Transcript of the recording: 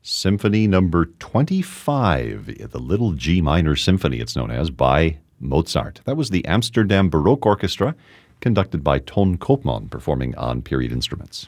Symphony number 25, the Little G Minor Symphony, it's known as, by Mozart. That was the Amsterdam Baroque Orchestra, conducted by Ton Koopman, performing on period instruments.